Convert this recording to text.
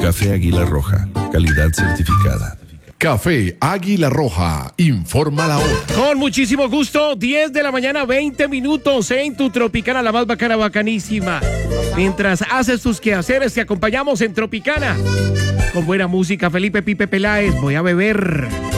Café Águila Roja, calidad certificada. Café Águila Roja, informa la hora. Con muchísimo gusto, 10 de la mañana, 20 minutos en tu Tropicana, la más bacana, bacanísima. Mientras haces tus quehaceres, te acompañamos en Tropicana. Con buena música, Felipe Pipe Peláez, voy a beber.